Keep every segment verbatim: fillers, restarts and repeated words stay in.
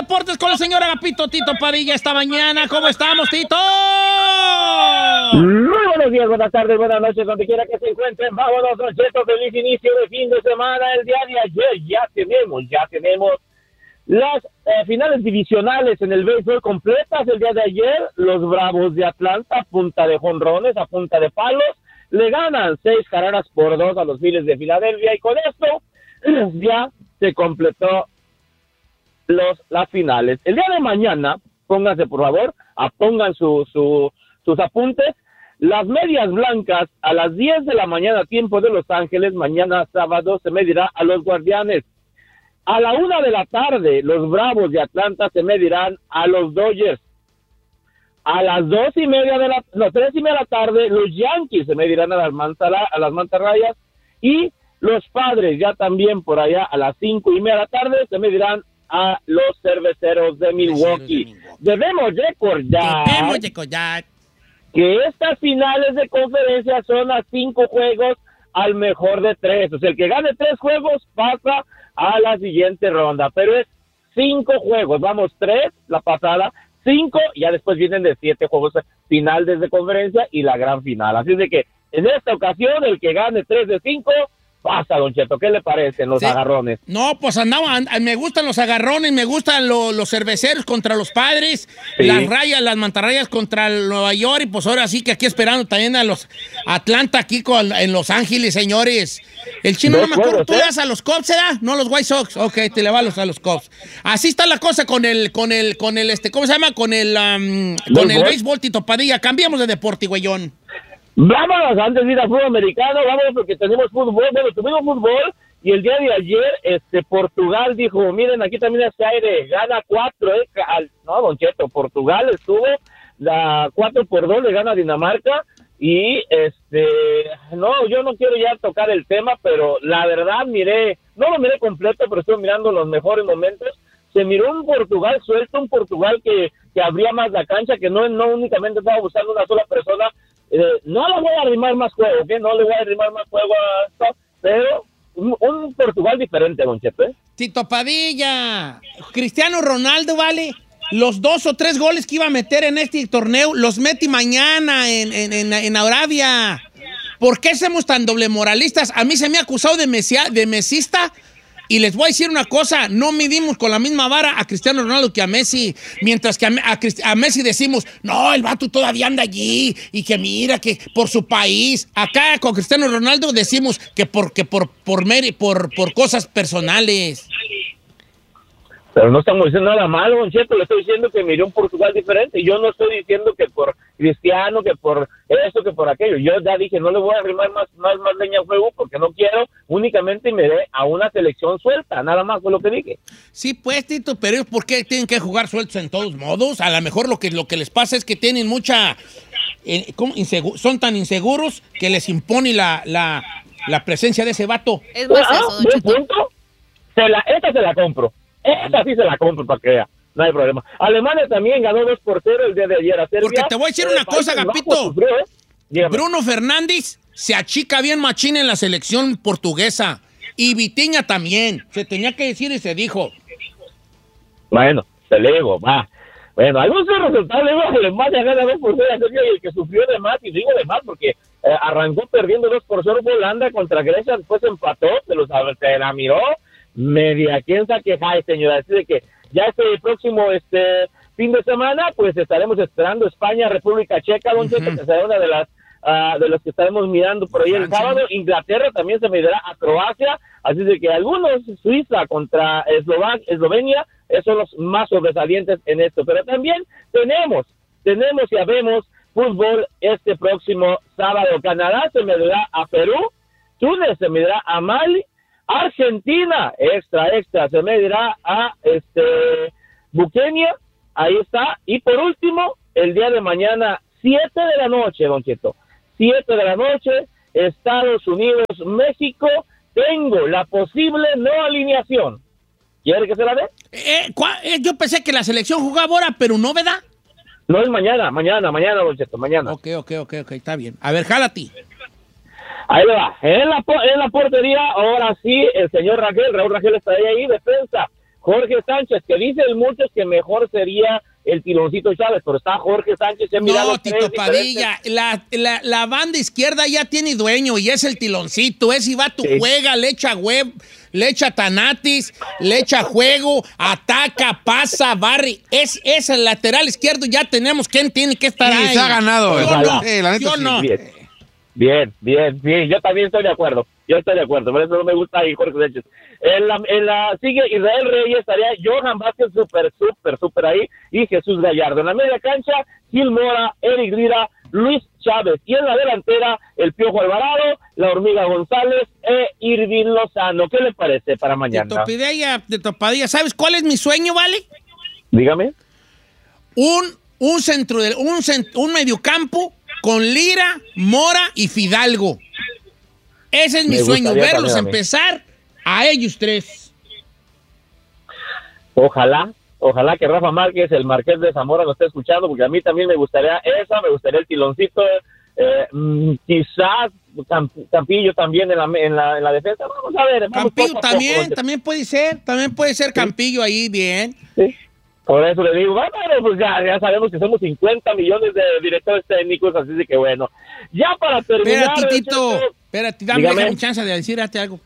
deportes con el señor Agapito Tito Padilla esta mañana. ¿Cómo estamos, Tito? Muy buenos días, buenas tardes, buenas noches, donde quiera que se encuentren. Vámonos, Don Cheto, feliz inicio de fin de semana. El día de ayer ya tenemos, ya tenemos las eh, finales divisionales en el béisbol completas. El día de ayer, los Bravos de Atlanta, a punta de jonrones, a punta de palos, le ganan seis carreras por dos a los Phillies de Filadelfia, y con esto ya se completó los las finales. El día de mañana, pónganse por favor, a, pongan su, su, sus apuntes, las medias blancas a las diez de la mañana, tiempo de Los Ángeles, mañana sábado se medirá a los Guardianes. A la una de la tarde, los Bravos de Atlanta se medirán a los Dodgers. A las dos y media de la, no, tres y media de la tarde, los Yankees se medirán a las, mantara, a las mantarrayas, y los Padres ya también por allá a las cinco y media de la tarde se medirán a los Cerveceros de Milwaukee. De Milwaukee. Debemos recordar, Debemos recordar que estas finales de conferencia son a cinco juegos al mejor de tres. O sea, el que gane tres juegos pasa a la siguiente ronda, pero es cinco juegos. Vamos, tres la pasada, cinco, y ya después vienen de siete juegos final desde conferencia y la gran final. Así de que en esta ocasión el que gane tres de cinco pasa, Don Cheto. ¿Qué le parecen los sí. agarrones? No, pues andaba, me gustan los agarrones, me gustan lo, los cerveceros contra los Padres, sí. las rayas, las mantarrayas contra Nueva York, y pues ahora sí que aquí esperando también a los Atlanta aquí con, en Los Ángeles, señores. El chino, no me acuerdo, ¿tú le das a los Cubs, ¿verdad? No, los White Sox. Ok, te le vas a los, a los Cubs. Así está la cosa con el, con el, con el, este, ¿cómo se llama? Con el, um, con el béisbol, Tito Padilla. Cambiamos de deporte, güeyón. Vámonos, antes de ir al fútbol americano, vámonos porque tenemos fútbol. Bueno, tuvimos fútbol, y el día de ayer, este, Portugal dijo, miren, aquí también hace aire, gana cuatro, eh, al, no, Don Cheto, Portugal estuvo, la cuatro por dos le gana a Dinamarca, y este, no, yo no quiero ya tocar el tema, pero la verdad miré, no lo miré completo, pero estoy mirando los mejores momentos. Se miró un Portugal suelto, un Portugal que, que abría más la cancha, que no, no únicamente estaba buscando una sola persona. Eh, no le voy a arrimar más juego, ¿ok? No le voy a arrimar más juego a esto, pero un, un Portugal diferente, Don Chepe. ¿eh? Tito Padilla, Cristiano Ronaldo, ¿vale? Los dos o tres goles que iba a meter en este torneo, los mete mañana en, en, en, en Arabia. ¿Por qué somos tan doble moralistas? A mí se me ha acusado de, mesia, de mesista. Y les voy a decir una cosa, no midimos con la misma vara a Cristiano Ronaldo que a Messi, mientras que a, a, a Messi decimos, no, el vato todavía anda allí, y que mira, que por su país. Acá con Cristiano Ronaldo decimos que por, que por, por, por, por cosas personales. Pero no estamos diciendo nada malo, Don Cheto, le estoy diciendo que miré un Portugal diferente. Yo no estoy diciendo que por Cristiano, que por esto, que por aquello. Yo ya dije, no le voy a arrimar más, más, más leña al fuego porque no quiero, únicamente miré a una selección suelta, nada más fue lo que dije. Sí, pues, Tito, pero ¿por qué tienen que jugar sueltos en todos modos? A lo mejor lo que, lo que les pasa es que tienen mucha... Eh, ¿cómo? Insegu- son tan inseguros que les impone la, la, la presencia de ese vato. Es más ah, eso, Don Cheto. Punto. Se la, esta se la compro. Esta sí se la compro para que vea. No hay problema. Alemania también ganó dos por cero el día de ayer. A Serbia, porque te voy a decir una cosa, Gapito. ¿eh? Bruno Fernández se achica bien machín en la selección portuguesa. Y Vitinha también. Se tenía que decir y se dijo. Bueno, se le digo, va. Bueno, algún resultado le digo a Alemania gana dos por cero a Serbia, y el que sufrió de más, y digo de más porque eh, arrancó perdiendo dos por cero Holanda contra Grecia, después empató, se, los, se la miró. Media, quién sabe qué hay, señora. Así de que ya este próximo este fin de semana, pues estaremos esperando España, República Checa, Don Cheto, uh-huh. que será una de las uh, de los que estaremos mirando por ahí el sábado. Inglaterra también se medirá a Croacia, así de que algunos, Suiza contra Eslovac, Eslovenia, esos son los más sobresalientes en esto. Pero también tenemos, tenemos y habemos fútbol este próximo sábado. Canadá se medirá a Perú, Túnez se medirá a Mali, Argentina, extra, extra, se medirá a este Buquenia, ahí está. Y por último, el día de mañana, siete de la noche, Don Cheto, siete de la noche, Estados Unidos, México, tengo la posible no alineación. ¿Quiere que se la dé? Eh, eh, yo pensé que la selección jugaba ahora, pero no, ¿verdad? No, es mañana, mañana, mañana, Don Cheto, mañana. Ok, ok, ok, ok, está bien. A ver, jálate. Ahí va, en la, en la portería, ahora sí, el señor Rangel, Raúl Rangel está ahí, defensa, Jorge Sánchez, que dicen muchos que mejor sería el Tiloncito Chávez, pero está Jorge Sánchez. He no, Tito Padilla, la, la, la banda izquierda ya tiene dueño y es el Tiloncito. Ese va tu sí. juega, le echa web, le echa tanatis, le echa juego, ataca, pasa, barri. Es, es el lateral izquierdo, ya tenemos quién tiene que estar sí, ahí. Se ha ganado. Yo no, sí, la neta yo sí. no. Bien. Bien, bien, bien, yo también estoy de acuerdo, yo estoy de acuerdo, por eso no me gusta ahí Jorge Sánchez. En la, en la sigue Israel Reyes, estaría Johan Vázquez, súper, súper, súper ahí, y Jesús Gallardo. En la media cancha, Gil Mora, Eric Lira, Luis Chávez, y en la delantera, el Piojo Alvarado, la Hormiga González e Irving Lozano. ¿Qué le parece para mañana? De Topadilla, de Topadilla, ¿sabes cuál es mi sueño, vale? Dígame. Un, un centro, de, un, cent, un mediocampo con Lira, Mora y Fidalgo. Ese es mi sueño, verlos a empezar a ellos tres. Ojalá, ojalá que Rafa Márquez, el Marqués de Zamora, nos esté escuchando, porque a mí también me gustaría esa, me gustaría el Tiloncito, eh, mm, quizás Campillo también en la, en la, en la defensa. Vamos a ver. Vamos Campillo poco también, poco. también puede ser, también puede ser Campillo sí. ahí, bien. Sí. Por eso le digo, bueno, pues ya, ya sabemos que somos cincuenta millones de directores técnicos, así de que bueno. Ya para terminar... Espérate, Tito, espérate, dame, déjame chance de decirte algo.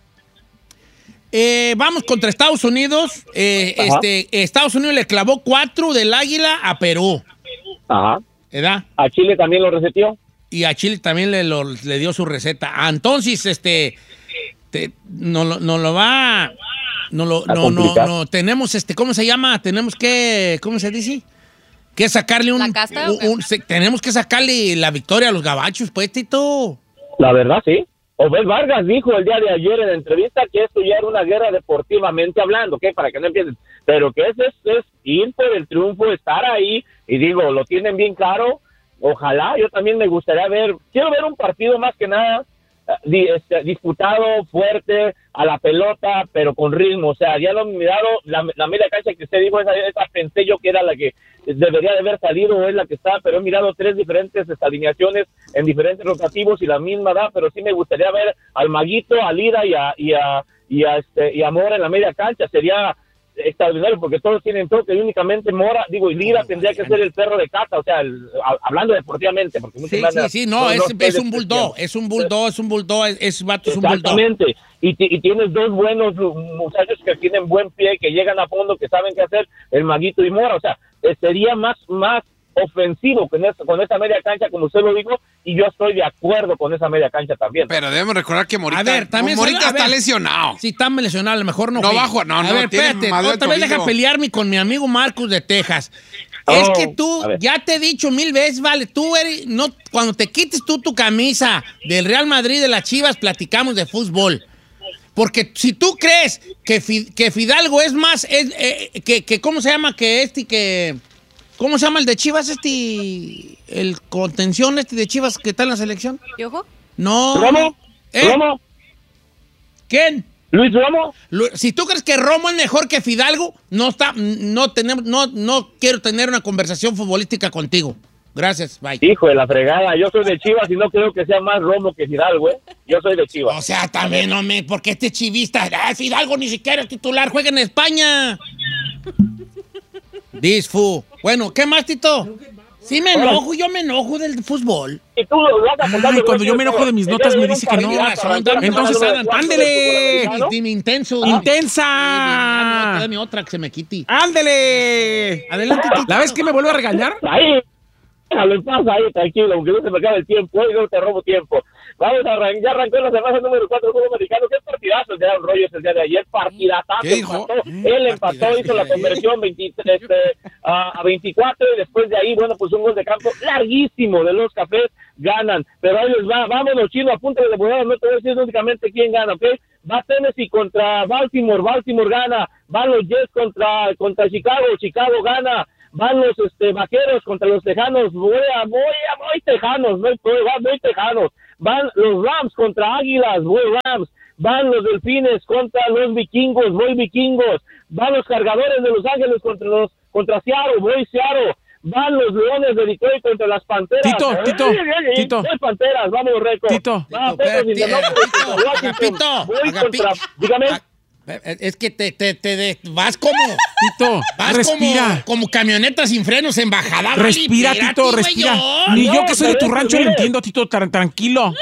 Eh, vamos contra Estados Unidos. Eh, este, Estados Unidos le clavó cuatro del Águila a Perú. Ajá. ¿Verdad? ¿A Chile también lo reseteó? Y a Chile también le, lo, le dio su receta. Ah, entonces, este, te, no, no lo va... No, lo, no, no, no, tenemos, este, ¿cómo se llama? Tenemos que, ¿cómo se dice? Que sacarle un... ¿La casta? un, un se, tenemos que sacarle la victoria a los gabachos, pues, Tito. La verdad, sí. Obed Vargas dijo el día de ayer en la entrevista que esto ya era una guerra deportivamente hablando, ¿ok? Para que no empiecen. Pero que es, es, es ir por el triunfo, estar ahí, y digo, lo tienen bien claro. Ojalá, yo también me gustaría ver, quiero ver un partido más que nada, Este, disputado, fuerte, a la pelota, pero con ritmo. O sea, ya lo he mirado, la, la media cancha que usted dijo, esa, esa pensé yo que era la que debería de haber salido, o es la que está, pero he mirado tres diferentes alineaciones en diferentes rotativos y la misma da, pero sí me gustaría ver al Maguito, a Lira y a, y a, y a, este, y a Mora en la media cancha. Sería extraordinario porque todos tienen toque y únicamente Mora, digo, y Lira tendría que ser el perro de casa, o sea, el, hablando deportivamente, porque sí, sí, sí, no, es, es un bulldog, es un bulldog, es un bulldog, es, es, vato, es un bulldog. Exactamente, y, y tienes dos buenos muchachos que tienen buen pie, que llegan a fondo, que saben qué hacer, el Maguito y Mora, o sea, sería más, más ofensivo con esa, con esa media cancha, como usted lo dijo, y yo estoy de acuerdo con esa media cancha también. Pero debemos recordar que Morita, a ver, también Morita sale, está ver, lesionado. Sí, está lesionado, a lo mejor no. No bajo, no, a no. ver, espérate, otra vez deja pelearme con mi amigo Marcus de Texas. Oh, es que tú, ya te he dicho mil veces, vale, tú eres, no, cuando te quites tú tu camisa del Real Madrid, de las Chivas, platicamos de fútbol. Porque si tú crees que, que Fidalgo es más, es, eh, que, que, ¿cómo se llama? Que este, que... ¿Cómo se llama el de Chivas, este, el contención este de Chivas que está en la selección? ¿Piojo? No. ¿Romo? ¿Eh? ¿Romo? ¿Quién? ¿Luis Romo? Si tú crees que Romo es mejor que Fidalgo, no está, no tenemos, no, no quiero tener una conversación futbolística contigo. Gracias, bye. Hijo de la fregada, yo soy de Chivas y no creo que sea más Romo que Fidalgo, ¿eh? Yo soy de Chivas. O sea, también, no me, porque este chivista, ah, Fidalgo ni siquiera es titular, juega en España. Disfu. Bueno, ¿qué más, Tito? Sí me enojo, yo me enojo del fútbol. Y tú lo vas a contar. Ay, cuando yo me enojo de mis notas me dice que no. Entonces, ándele. Dime, intenso. ¡Intensa! Dame otra que se me quite. ¡Ándele! Adelante, Tito. ¿La vez que me vuelve a regañar? Ahí. Déjalo en paz ahí, tranquilo, aunque no se me acabe el tiempo, yo no te robo tiempo. Vamos a arrancar, ya arrancó la semana número cuatro del fútbol americano. Qué partidazo el de Aaron Rodgers el día de ayer, partidazazo. Empató, él empató, hizo la conversión veintitrés este, uh, a veinticuatro y después de ahí, bueno, pues un gol de campo larguísimo de los Cafés, ganan. Pero ahí les va, vámonos, Chino, apúntale de moneda, no te voy a decir únicamente quién gana, ¿ok? Va Tennessee contra Baltimore, Baltimore gana. Van los Jets contra, contra Chicago, Chicago gana. Van los este, Vaqueros contra los Tejanos, voy a, voy a, voy Tejanos, voy, voy, voy Tejanos. Van los Rams contra Águilas, voy Rams. Van los Delfines contra los Vikingos, voy Vikingos. Van los Cargadores de Los Ángeles contra los contra Seattle, voy Seattle. Van los Leones de Detroit contra las Panteras. Tito, eh, Tito, eh, eh, Tito. Voy Panteras, vamos, Reco. Tito. Va, Tito, Tito, Agapito, voy contra, Agapito. dígame. Es que te, te, te, te vas como... Tito, vas respira. Como, como camioneta sin frenos en bajada. Respira, vale, Tito, espérate, respira. güey, Ni no, yo que soy de tu pero rancho mire. lo entiendo, Tito, tan, tranquilo.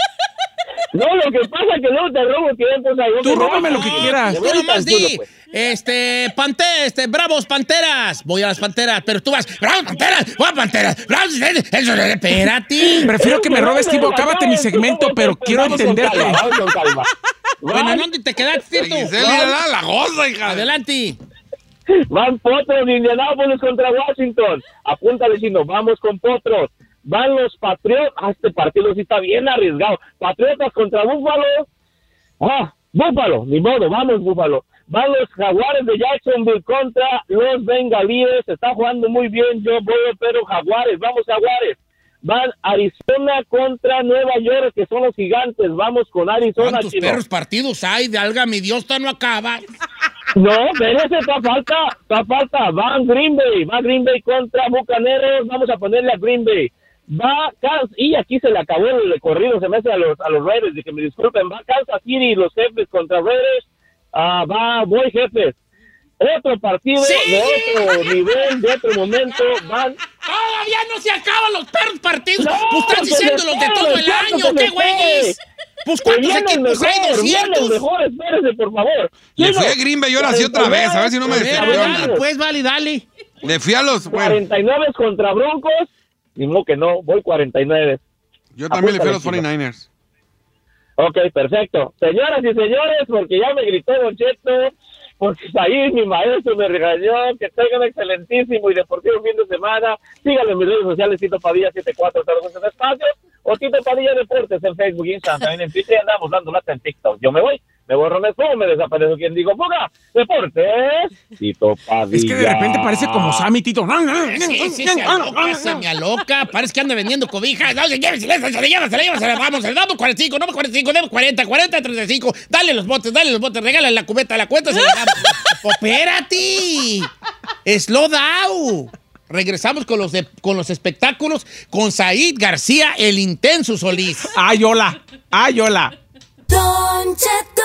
No, lo que pasa es que luego te robo tiempo. O sea, yo Tú me- róbame lo que quieras. Tú nomás Tranquilo, di, pues. este, pante, este, bravos panteras. Voy a las panteras, pero tú vas, bravos panteras, voy a panteras, bravos, eso, espérate. Prefiero que me No, robes, no, Tito. no, Acábate no, mi no, segmento, no, pero no, quiero vamos con entenderte. calma, vamos con calma. Bueno, Van- ¿dónde te quedaste, Tito? Giselle, la, la goza, hija. Adelante. Van Potros de Indianápolis contra Washington. Apúntale, chino, vamos con Potros. Van los Patriotas. Ah, este partido sí está bien arriesgado. Patriotas contra Búfalo. Ah, Búfalo, ni modo, vamos Búfalo. Van los Jaguares de Jacksonville contra los Bengalíes. Está jugando muy bien, yo voy, pero Jaguares, vamos Jaguares. Van Arizona contra Nueva York, que son los Gigantes. Vamos con Arizona, ¿Cuántos chino. perros partidos hay? De alga, mi Dios, no acaba. No, pero ese está falta, está falta. Van Green Bay, va Green Bay contra Bucaneros. Vamos a ponerle a Green Bay. Va Kansas, y aquí se le acabó el corrido, se me hace a los, a los Raiders, de que me disculpen. Va Kansas City, los Jefes contra Raiders. Ah, va, voy Jefes. Otro partido ¡Sí! de otro nivel, de otro momento. Van. Todavía no se acaban los perros partidos. No, pues estás que diciendo se los de espere, todo el exacto, año. que ¿Qué se güeyes? espere. Pues Que ¿cuántos viene el equipos hay? mejor, viene el doscientos. mejor, espérese, por favor. Le Chino, fui a Green Bay, ahora sí otra vez, a ver si no me A ver, a ver, decepciona. dale, pues, vale, dale. Le fui a los... Bueno, cuarenta y nueve contra Broncos. Ni modo que no, voy cuarenta y nueve. yo también le fui a los Apúntale, cuarenta y nueve ers. Ok, perfecto. Señoras y señores, porque ya me gritó Don Cheto, porque ahí mi maestro me regañó, que tengan excelentísimo y deportivo fin de semana. Síganme en mis redes sociales, Tito Padilla setenta y cuatro cero dos en espacio, o Tito Padilla Deportes en Facebook, Instagram, también en Twitter, y andamos dando lata en TikTok. Yo me voy, me voy a Rones, ¿cómo me desaparezco? ¿Quién digo? ¡Fuga! Deportes, Tito Padilla. Es que de repente parece como Sammy, Tito. Sí, sí, se aloca, se me aloca. Parece que anda vendiendo cobijas. No, llévesela, llévesela, llévesela, llévesela. Vamos, le damos cuarenta y cinco, no cuarenta y cinco, demos cuarenta, cuarenta, treinta y cinco. Dale los botes, dale los botes, regálale la cubeta, la cuenta, se la damos. ¡Espérate! ¡Slow down! Regresamos con los, de, con los espectáculos con Said García, el intenso Solís. Ay, hola. Ay, hola. Don Cheto.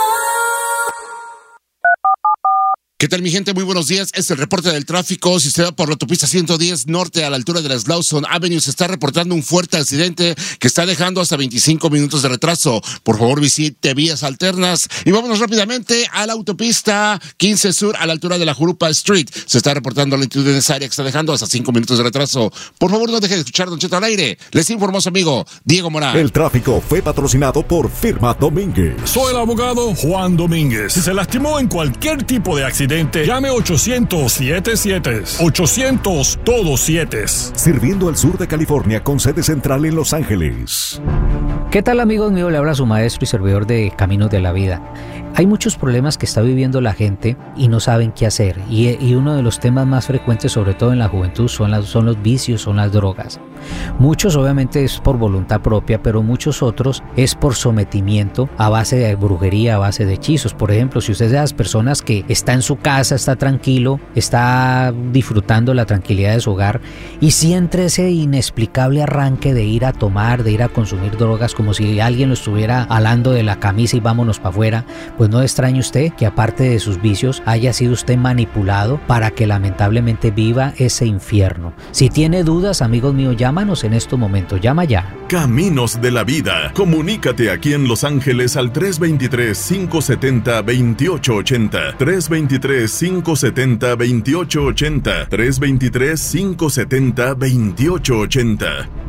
¿Qué tal, mi gente? Muy buenos días. Es el reporte del tráfico. Si usted va por la autopista ciento diez norte a la altura de la Slauson Avenue, se está reportando un fuerte accidente que está dejando hasta veinticinco minutos de retraso. Por favor, visite vías alternas. Y vámonos rápidamente a la autopista quince Sur a la altura de la Jurupa Street. Se está reportando lentitud en esa área que está dejando hasta cinco minutos de retraso. Por favor, no deje de escuchar Don Cheto al aire. Les informó su amigo Diego Morán. El tráfico fue patrocinado por Firma Domínguez. Soy el abogado Juan Domínguez. Si se lastimó en cualquier tipo de accidente, llame ochocientos setenta y siete. ochocientos todos siete. Sirviendo al sur de California con sede central en Los Ángeles. ¿Qué tal, amigos míos? Le habla su maestro y servidor de Caminos de la Vida. Hay muchos problemas que está viviendo la gente y no saben qué hacer. Y, y uno de los temas más frecuentes, sobre todo en la juventud, son, las, son los vicios, son las drogas. Muchos obviamente es por voluntad propia, pero muchos otros es por sometimiento a base de brujería, a base de hechizos. Por ejemplo, si usted es de las personas que está en su casa, está tranquilo, está disfrutando la tranquilidad de su hogar y siente ese inexplicable arranque de ir a tomar, de ir a consumir drogas, como si alguien lo estuviera alando de la camisa y vámonos para afuera, pues no extrañe usted que aparte de sus vicios haya sido usted manipulado para que lamentablemente viva ese infierno. Si tiene dudas, amigos míos, llámanos en estos momentos, llama ya. Caminos de la Vida. Comunícate aquí en Los Ángeles al tres dos tres, cinco siete cero, dos ocho ocho cero. tres dos tres, cinco siete cero, dos ocho ocho cero. tres dos tres, cinco siete cero, dos ocho ocho cero.